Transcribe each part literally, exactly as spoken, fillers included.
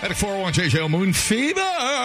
At four oh one J J O Moon Fever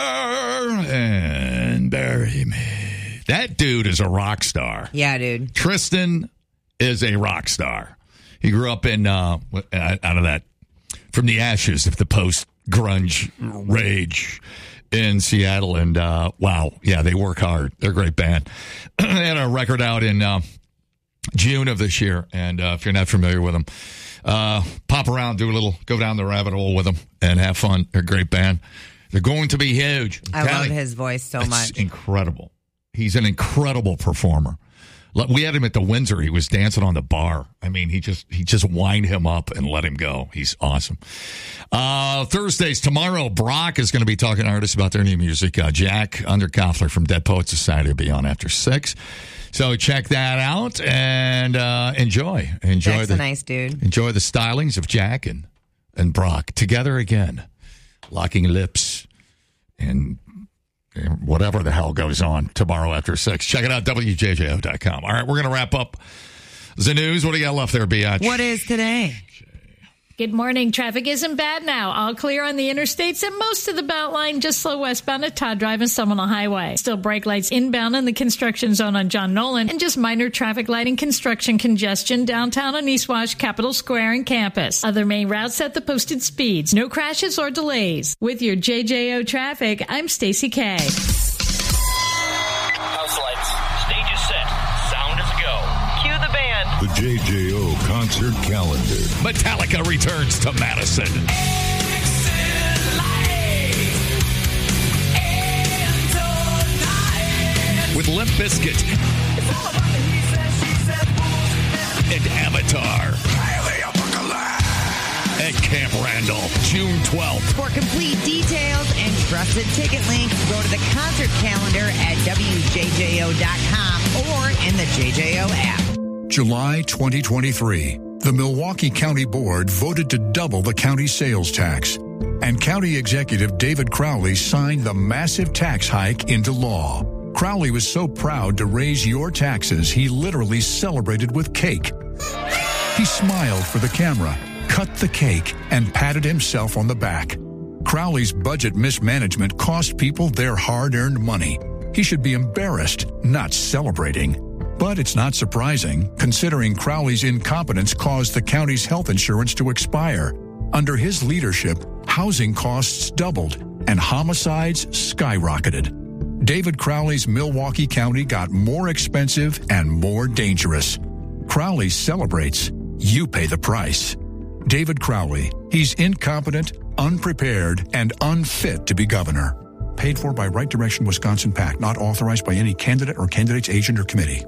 and Bury Me. That dude is a rock star. Yeah, dude. Tristan is a rock star. He grew up in, uh, out of that, from the ashes of the post-grunge rage in Seattle. And, uh, wow, yeah, they work hard. They're a great band. They had a record out in uh, June of this year. And uh, if you're not familiar with them, uh, pop around, do a little, go down the rabbit hole with them and have fun. They're a great band. They're going to be huge. I love his voice so much. It's incredible. He's an incredible performer. We had him at the Windsor. He was dancing on the bar. I mean, he just he just wind him up and let him go. He's awesome. Uh, Thursdays, tomorrow, Brock is going to be talking to artists about their new music. Uh, Jack Underkoffler from Dead Poets Society will be on after six. So check that out and uh, enjoy. Enjoy Jack's the a nice dude. Enjoy the stylings of Jack and, and Brock together again, locking lips and whatever the hell goes on tomorrow after six. Check it out, W J J O dot com. All right, we're going to wrap up the news. What do you got left there, Biatch? What is today? Good morning. Traffic isn't bad now. All clear on the interstates and most of the Beltline. Just slow westbound at Todd Drive and some on the highway. Still brake lights inbound in the construction zone on John Nolan. And just minor traffic light and construction congestion downtown on East Wash, Capitol Square, and campus. Other main routes at the posted speeds. No crashes or delays. With your J J O traffic, I'm Stacey K. House lights. Stage is set. Sound is go. Cue the band. The J J O concert calendar. Metallica returns to Madison. With Limp Bizkit and Avatar at Camp Randall, June twelfth. For complete details and trusted ticket links, go to the concert calendar at W J J O dot com or in the J J O app. July twenty twenty-three. The Milwaukee County Board voted to double the county sales tax. And County Executive David Crowley signed the massive tax hike into law. Crowley was so proud to raise your taxes, he literally celebrated with cake. He smiled for the camera, cut the cake, and patted himself on the back. Crowley's budget mismanagement cost people their hard-earned money. He should be embarrassed, not celebrating. But it's not surprising, considering Crowley's incompetence caused the county's health insurance to expire. Under his leadership, housing costs doubled and homicides skyrocketed. David Crowley's Milwaukee County got more expensive and more dangerous. Crowley celebrates. You pay the price. David Crowley. He's incompetent, unprepared, and unfit to be governor. Paid for by Right Direction Wisconsin PAC, not authorized by any candidate or candidate's agent or committee.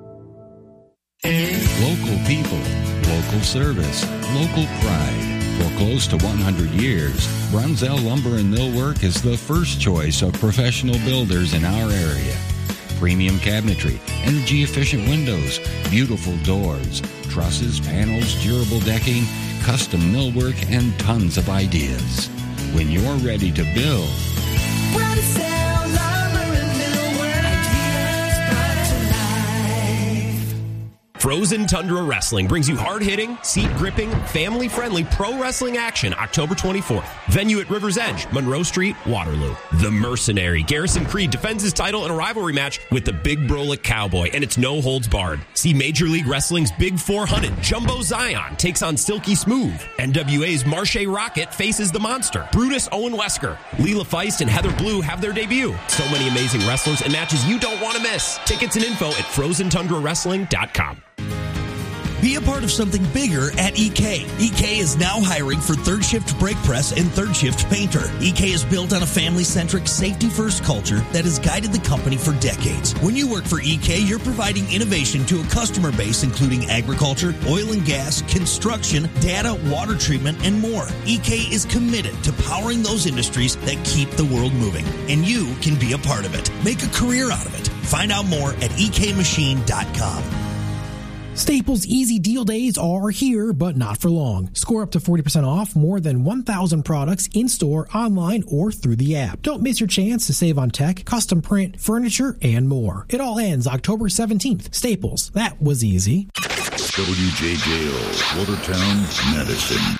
Local people, local service, local pride. For close to one hundred years, Brunzell Lumber and Millwork is the first choice of professional builders in our area. Premium cabinetry, energy-efficient windows, beautiful doors, trusses, panels, durable decking, custom millwork, and tons of ideas. When you're ready to build, Brunzell Lumber and Millwork, ideas brought to life. Frozen Tundra Wrestling brings you hard-hitting, seat-gripping, family-friendly pro wrestling action October twenty-fourth. Venue at River's Edge, Monroe Street, Waterloo. The Mercenary, Garrison Creed, defends his title in a rivalry match with the Big Brolic Cowboy, and it's no holds barred. See Major League Wrestling's Big four hundred, Jumbo Zion, takes on Silky Smooth. N W A's Marche Rocket faces the Monster. Brutus Owen Wesker, Leela Feist, and Heather Blue have their debut. So many amazing wrestlers and matches you don't want to miss. Tickets and info at frozen tundra wrestling dot com. Be a part of something bigger at E K. E K is now hiring for third shift brake press and third shift painter. E K is built on a family-centric, safety-first culture that has guided the company for decades. When you work for E K, you're providing innovation to a customer base including agriculture, oil and gas, construction, data, water treatment, and more. E K is committed to powering those industries that keep the world moving, and you can be a part of it. Make a career out of it. Find out more at E K machine dot com. Staples Easy Deal Days are here, but not for long. Score up to forty percent off more than one thousand products in-store, online, or through the app. Don't miss your chance to save on tech, custom print, furniture, and more. It all ends October seventeenth. Staples. That was easy. W J J O, Watertown, Madison.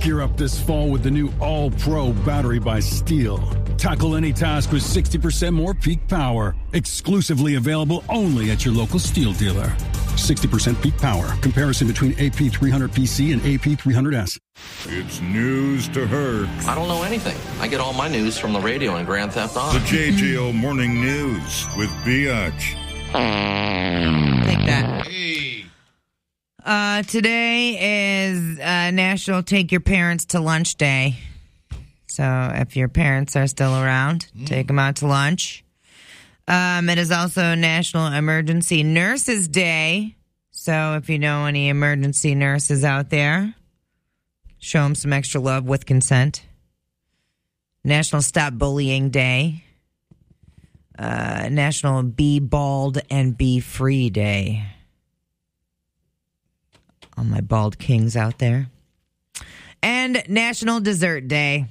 Gear up this fall with the new All-Pro battery by Steel. Tackle any task with sixty percent more peak power. Exclusively available only at your local Steel dealer. sixty percent peak power. Comparison between A P three hundred P C and A P three hundred S. It's news to her. I don't know anything. I get all my news from the radio and Grand Theft Auto. The J J O Morning News with Biatch. Take that. Hey. Uh, today is uh, National Take Your Parents to Lunch Day. So if your parents are still around, mm. take them out to lunch. Um, it is also National Emergency Nurses Day. So if you know any emergency nurses out there, show them some extra love with consent. National Stop Bullying Day. Uh, National Be Bald and Be Free Day. All my bald kings out there. And National Dessert Day.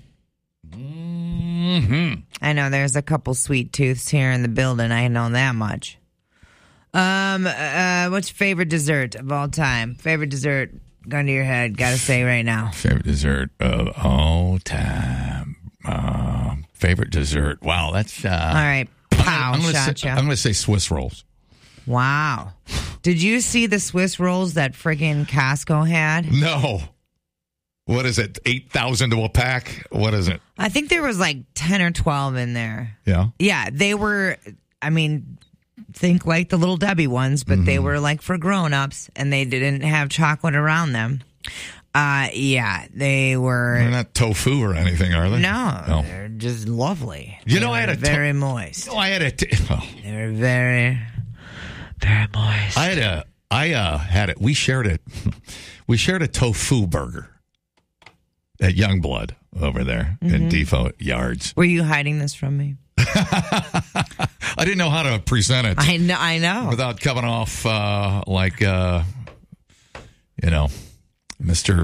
Mm-hmm. I know there's a couple sweet tooths here in the building. I know that much. Um, uh, what's your favorite dessert of all time? Favorite dessert, gun to your head, gotta say right now. Favorite dessert of all time. Uh, favorite dessert. Wow, that's... Uh, all right, pow, I'm gonna, shot say, ya. I'm going to say Swiss rolls. Wow. Did you see the Swiss rolls that friggin' Costco had? No. What is it? eight thousand to a pack? What is it? I think there was like ten or twelve in there. Yeah? Yeah, they were, I mean, think like the Little Debbie ones, but mm-hmm. they were like for grown-ups, and they didn't have chocolate around them. Uh, yeah, they were... They're not tofu or anything, are they? No, no. They're just lovely. You they know, I had a... Very to- moist. You know, I had a... T- oh. They were very, very moist. I had a... I uh, had it. We shared it. We shared a tofu burger at Youngblood over there mm-hmm. in Default Yards. Were you hiding this from me? I didn't know how to present it. I know. I know. Without coming off uh, like, uh, you know, Mister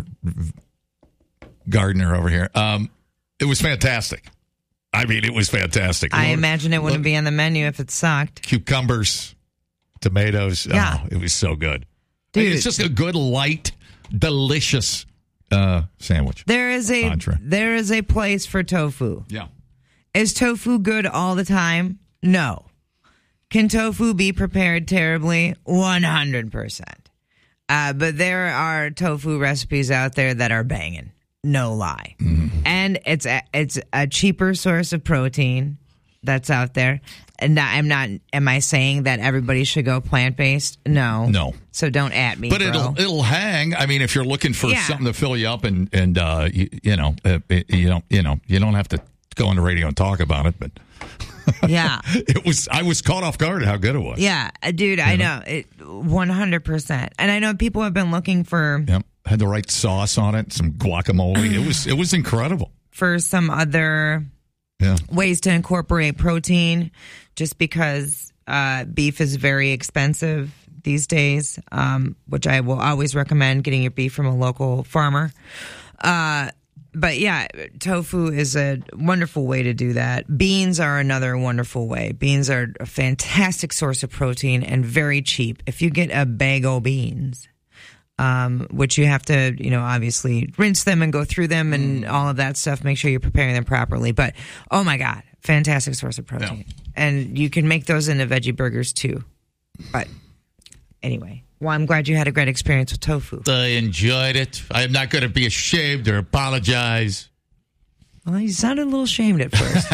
Gardner over here. Um, it was fantastic. I mean, it was fantastic. I Lord, imagine it wouldn't look, be on the menu if it sucked. Cucumbers, tomatoes. Yeah. Oh, it was so good. Dude. It's just a good, light, delicious uh, sandwich. There is a Entree. There is a place for tofu. Yeah. Is tofu good all the time? No. Can tofu be prepared terribly? one hundred percent. Uh, but there are tofu recipes out there that are banging. No lie. Mm-hmm. And it's a, it's a cheaper source of protein that's out there. And I'm not, am I saying that everybody should go plant-based? No. No. So don't at me, But bro. it'll it'll hang. I mean, if you're looking for Yeah. something to fill you up and, and uh, you, you know, uh, you don't, you know, you don't have to go on the radio and talk about it, but Yeah. it was, I was caught off guard at how good it was. Yeah, uh, dude, I know. It one hundred percent. And I know people have been looking for Yep. Had the right sauce on it, some guacamole. It was it was incredible. for some other Yeah. ways to incorporate protein just because uh, beef is very expensive these days, um, which I will always recommend getting your beef from a local farmer. Uh, but yeah, tofu is a wonderful way to do that. Beans are another wonderful way. Beans are a fantastic source of protein and very cheap. If you get a bag of beans, um, which you have to, you know, obviously rinse them and go through them and all of that stuff, make sure you're preparing them properly. But, oh my God, fantastic source of protein. Yeah. And you can make those into veggie burgers too. But anyway. Well, I'm glad you had a great experience with tofu. I enjoyed it. I'm not going to be ashamed or apologize. Well, you sounded a little ashamed at first.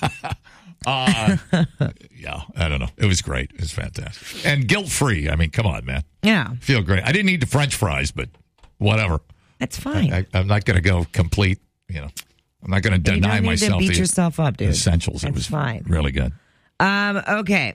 uh, yeah, I don't know. It was great. It was fantastic. And guilt-free. I mean, come on, man. Yeah. Feel great. I didn't eat the French fries, but whatever. That's fine. I, I, I'm not going to go complete, you know. I'm not going to deny you don't need myself to beat the yourself up, dude. essentials. That's it was fine. really good. Um, okay.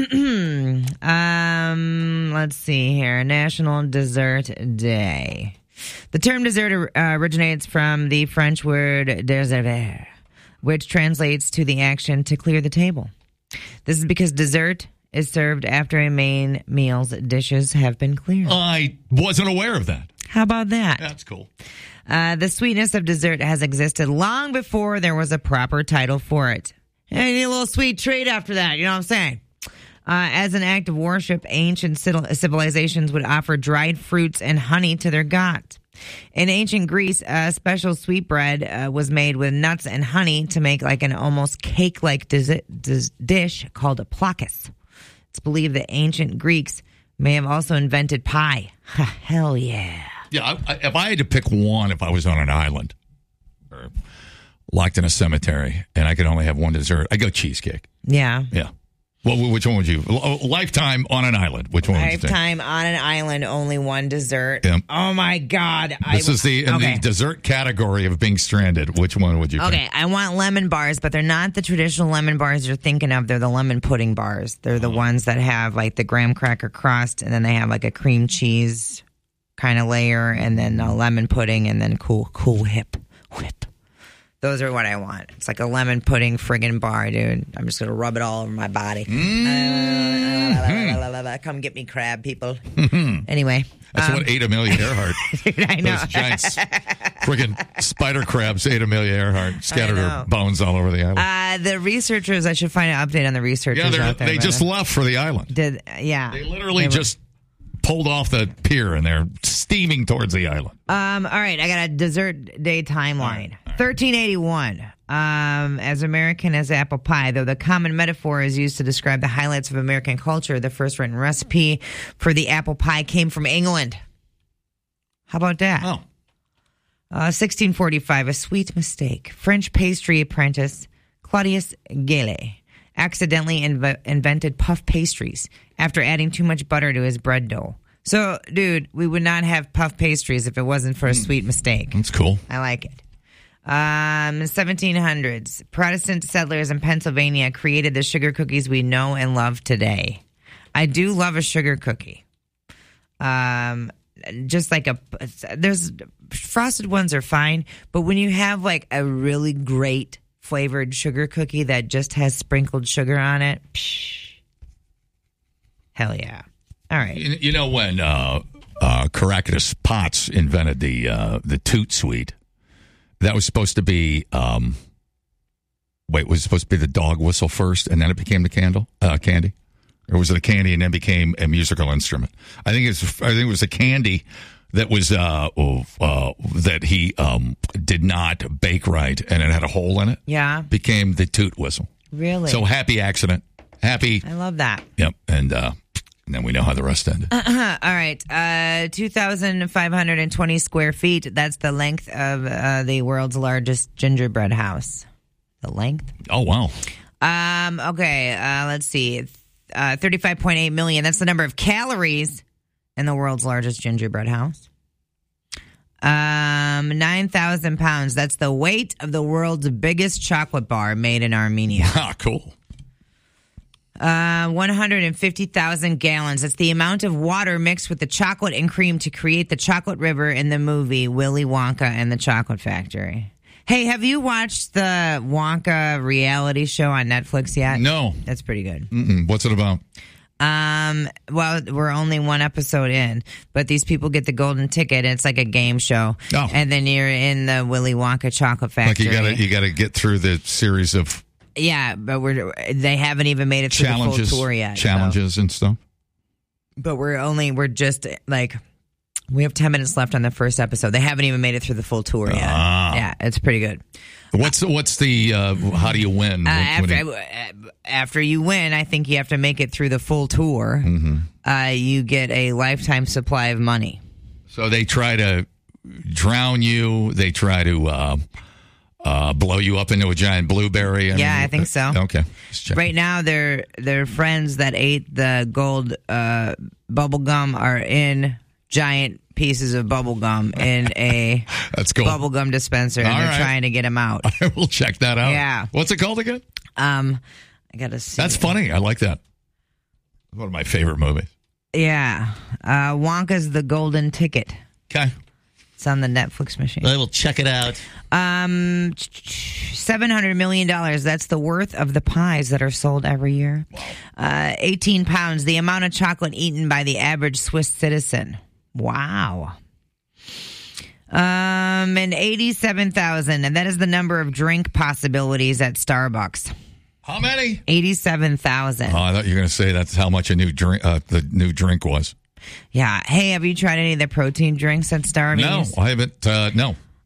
um, let's see here. National Dessert Day. The term dessert uh, originates from the French word desservir, which translates to the action to clear the table. This is because dessert is served after a main meal's dishes have been cleared. I wasn't aware of that. How about that? That's cool. Uh, the sweetness of dessert has existed long before there was a proper title for it. Hey, you need a little sweet treat after that, you know what I'm saying? Uh, as an act of worship, ancient civilizations would offer dried fruits and honey to their gods. In ancient Greece, a special sweetbread uh, was made with nuts and honey to make like an almost cake-like dis- dis- dish called a plakis. It's believed that ancient Greeks may have also invented pie. Hell yeah. Yeah, I, I, if I had to pick one, if I was on an island or locked in a cemetery and I could only have one dessert, I'd go cheesecake. Yeah. Yeah. Well, which one would you? Lifetime on an island. Which one would you take? Lifetime on an island, only one dessert. Yeah. Oh my God! This I, is the in okay. the dessert category of being stranded. Which one would you pick? Okay, I want lemon bars, but they're not the traditional lemon bars you're thinking of. They're the lemon pudding bars. They're the oh. ones that have like the graham cracker crust, and then they have like a cream cheese kind of layer, and then a lemon pudding, and then cool, cool whip, whip. Those are what I want. It's like a lemon pudding friggin' bar, dude. I'm just going to rub it all over my body. Mm-hmm. Come get me, crab people. Mm-hmm. Anyway. That's um, what ate Amelia Earhart. Dude, I know. Those giant friggin' spider crabs ate Amelia Earhart. Scattered her bones all over the island. Uh, the researchers, I should find an update on the researchers yeah, out there. They just it. left for the island. Did Yeah. They literally they just pulled off the pier and they're steaming towards the island. Um, all right, I got a dessert day timeline. All right, all right. thirteen eighty-one. Um, as American as apple pie, though the common metaphor is used to describe the highlights of American culture, the first written recipe for the apple pie came from England. How about that? Oh. Uh, sixteen forty-five, a sweet mistake. French pastry apprentice Claudius Gale accidentally inv- invented puff pastries after adding too much butter to his bread dough. So, dude, we would not have puff pastries if it wasn't for a sweet mistake. That's cool. I like it. Um, seventeen hundreds, Protestant settlers in Pennsylvania created the sugar cookies we know and love today. I do love a sugar cookie. Um, just like a, there's, frosted ones are fine, but when you have like a really great flavored sugar cookie that just has sprinkled sugar on it, psh, hell yeah. All right. You, you know when uh, uh, Caractacus Potts invented the uh, the Toot Sweet, that was supposed to be, um, wait, was it supposed to be the dog whistle first and then it became the candle uh, candy? Or was it a candy and then became a musical instrument? I think it's. I think it was a candy that was uh, uh, that he um, did not bake right, and it had a hole in it. Yeah, became the toot whistle. Really? So happy accident. Happy. I love that. Yep, and uh, and then we know how the rest ended. Uh-huh. All right, uh, two thousand five hundred twenty square feet. That's the length of uh, the world's largest gingerbread house. The length. Oh wow. Um. Okay. Uh, let's see. Uh, thirty-five point eight million. That's the number of calories in the world's largest gingerbread house. Um, nine thousand pounds. That's the weight of the world's biggest chocolate bar made in Armenia. Ah, cool. Uh, one hundred fifty thousand gallons. That's the amount of water mixed with the chocolate and cream to create the chocolate river in the movie Willy Wonka and the Chocolate Factory. Hey, have you watched the Wonka reality show on Netflix yet? No. That's pretty good. Mm-mm. What's it about? Um, well, we're only one episode in, but these people get the golden ticket. And it's like a game show. Oh. And then you're in the Willy Wonka Chocolate Factory. Like you gotta, you gotta get through the series of yeah, but we're they haven't even made it through challenges, the full tour yet. Challenges so. and stuff. But we're only we're just like we have ten minutes left on the first episode. They haven't even made it through the full tour yet. Ah. Yeah, it's pretty good. What's what's the uh, how do you win? Uh, When after you- after you win, I think you have to make it through the full tour. Mm-hmm. Uh, you get a lifetime supply of money. So they try to drown you. They try to uh, uh, blow you up into a giant blueberry. I Yeah, mean, I think so. Okay. Just checking. Right now, their their friends that ate the gold uh, bubble gum are in giant pieces of bubble gum in a That's cool. bubble gum dispenser, and All they're right. trying to get them out. I will check that out. Yeah. What's it called again? Um, I gotta see. That's funny. I like that. One of my favorite movies. Yeah, uh, Wonka's The Golden Ticket. Okay. It's on the Netflix machine. I will check it out. Um, seven hundred million dollars. That's the worth of the pies that are sold every year. Wow. Uh, eighteen pounds. The amount of chocolate eaten by the average Swiss citizen. Wow. Um, and eighty-seven thousand. And that is the number of drink possibilities at Starbucks. How many? eighty-seven thousand. Oh, I thought you were going to say that's how much a new drink, uh, the new drink was. Yeah. Hey, have you tried any of the protein drinks at Starbucks? No, I haven't. Uh, no.